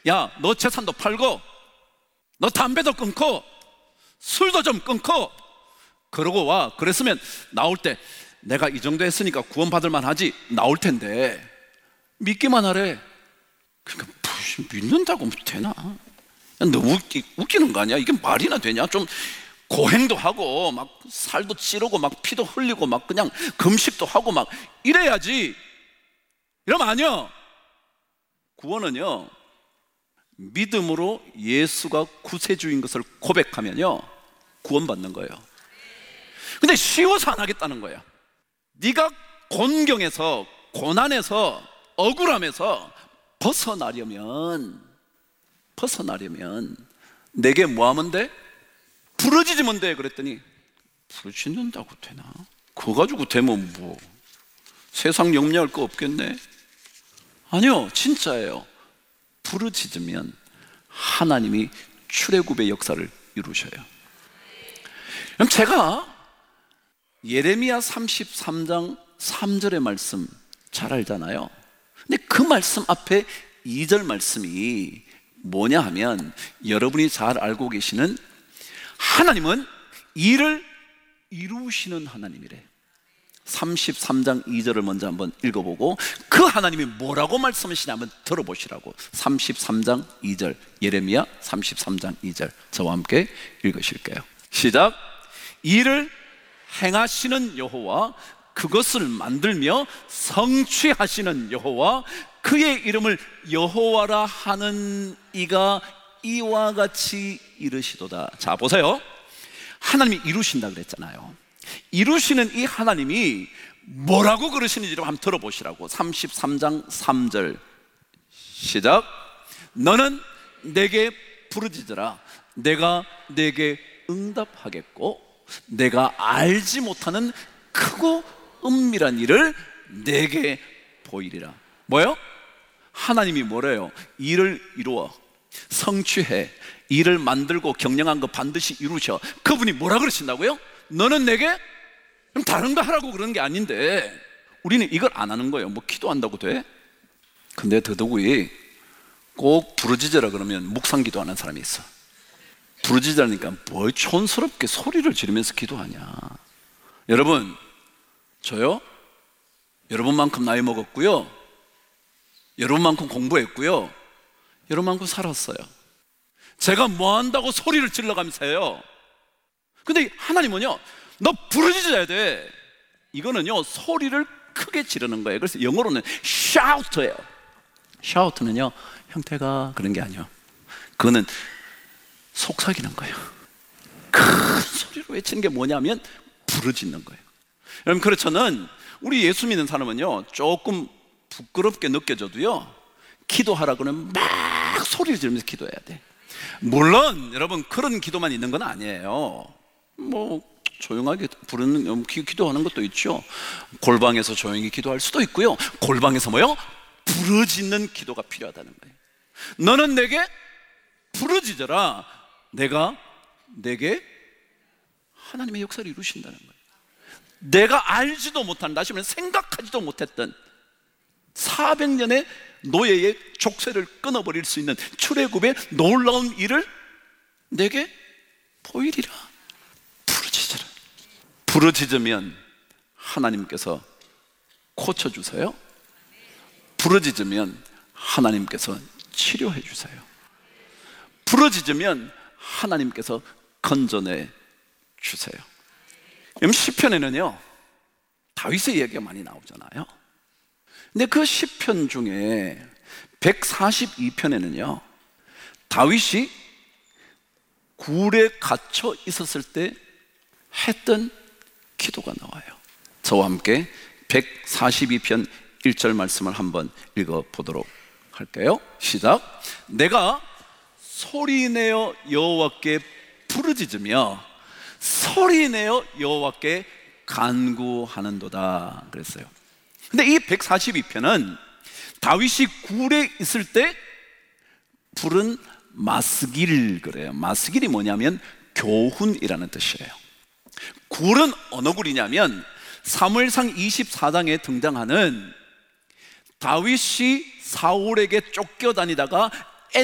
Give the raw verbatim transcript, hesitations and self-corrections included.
야, 너 재산도 팔고 너 담배도 끊고 술도 좀 끊고 그러고 와. 그랬으면 나올 때 내가 이 정도 했으니까 구원받을 만하지 나올 텐데 믿기만 하래. 그러니까 믿는다고 되나? 너무 웃기, 웃기는 거 아니야? 이게 말이나 되냐? 좀 고행도 하고 막 살도 찌르고 막 피도 흘리고 막 그냥 금식도 하고 막 이래야지. 이러면 아니요. 구원은요, 믿음으로 예수가 구세주인 것을 고백하면요 구원받는 거예요. 근데 쉬워서 안 하겠다는 거야. 네가 곤경에서 고난에서 억울함에서 벗어나려면 벗어나려면 내게 뭐 하면 돼? 부르짖으면 돼. 그랬더니 부르짖는다고 되나? 그거 가지고 되면 뭐 세상 영리할 거 없겠네? 아니요, 진짜예요. 부르짖으면 하나님이 출애굽의 역사를 이루셔요. 그럼 제가 예레미야 삼십삼 장 삼 절의 말씀 잘 알잖아요. 근데 그 말씀 앞에 이 절 말씀이 뭐냐 하면 여러분이 잘 알고 계시는 하나님은 일을 이루시는 하나님이래. 삼십삼 장 이 절을 먼저 한번 읽어보고 그 하나님이 뭐라고 말씀하시냐 한번 들어보시라고. 삼십삼 장 이 절, 예레미야 삼십삼 장 이 절 저와 함께 읽으실게요. 시작. 일을 행하시는 여호와, 그것을 만들며 성취하시는 여호와, 그의 이름을 여호와라 하는 이가 이와 같이 이르시도다. 자, 보세요. 하나님이 이루신다 그랬잖아요. 이루시는 이 하나님이 뭐라고 그러시는지를 한번 들어보시라고. 삼십삼 장 삼 절 시작. 너는 내게 부르짖으라. 내가 내게 응답하겠고 내가 알지 못하는 크고 은밀한 일을 내게 보이리라. 뭐요? 하나님이 뭐래요? 일을 이루어 성취해 일을 만들고 경영한 거 반드시 이루셔. 그분이 뭐라 그러신다고요? 너는 내게? 그럼 다른 거 하라고 그러는 게 아닌데 우리는 이걸 안 하는 거예요. 뭐 기도한다고 돼? 근데 더더욱이 꼭 부르짖으라 그러면 묵상 기도하는 사람이 있어. 부르짖으라니까 뭘 촌스럽게 소리를 지르면서 기도하냐. 여러분, 저요? 여러분만큼 나이 먹었고요, 여러분만큼 공부했고요, 여러분만큼 살았어요. 제가 뭐 한다고 소리를 질러가면서 해요. 근데 하나님은요, 너 부르짖어야 돼. 이거는요 소리를 크게 지르는 거예요. 그래서 영어로는 shout예요. shout는요 형태가 그런 게 아니에요. 그거는 속삭이는 거예요. 큰 소리로 외치는 게 뭐냐면 부르짖는 거예요. 여러분, 그렇잖아요. 우리 예수 믿는 사람은요 조금 부끄럽게 느껴져도요 기도하라 그러면 막 소리를 지르면서 기도해야 돼. 물론 여러분 그런 기도만 있는 건 아니에요. 뭐 조용하게 부르는 기도하는 것도 있죠. 골방에서 조용히 기도할 수도 있고요, 골방에서 뭐요? 부르짖는 기도가 필요하다는 거예요. 너는 내게 부르짖어라. 내가 내게 하나님의 역사를 이루신다는 거예요. 내가 알지도 못한, 다시 말해 생각하지도 못했던 사백 년의 노예의 족쇄를 끊어버릴 수 있는 출애굽의 놀라운 일을 내게 보이리라. 부르짖으라. 부르짖으면 하나님께서 고쳐주세요. 부르짖으면 하나님께서 치료해 주세요. 부르짖으면 하나님께서 건져내 주세요. 시편에는요 다윗의 이야기가 많이 나오잖아요. 근데 그 시편 중에 백사십이 편에는요 다윗이 굴에 갇혀 있었을 때 했던 기도가 나와요. 저와 함께 백사십이 편 일 절 말씀을 한번 읽어보도록 할게요. 시작. 내가 소리내어 여호와께 부르짖으며 소리내어 여호와께 간구하는도다 그랬어요. 근데 이 백사십이 편은 다윗이 굴에 있을 때 부른 마스길 그래요. 마스길이 뭐냐면 교훈이라는 뜻이에요. 굴은 어느 굴이냐면 사무엘상 이십사 장에 등장하는 다윗이 사울에게 쫓겨다니다가